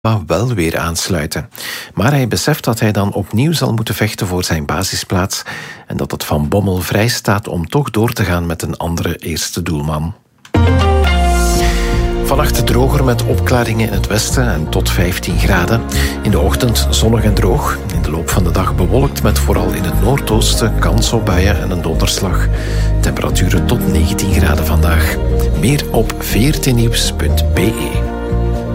wel weer aansluiten. Maar hij beseft dat hij dan opnieuw zal moeten vechten voor zijn basisplaats en dat het Van Bommel vrij staat om toch door te gaan met een andere eerste doelman. Vannacht droger met opklaringen in het westen en tot 15 graden. In de ochtend zonnig en droog. In de loop van de dag bewolkt met vooral in het noordoosten kans op buien en een donderslag. Temperaturen tot 19 graden vandaag. Meer op 14nieuws.be.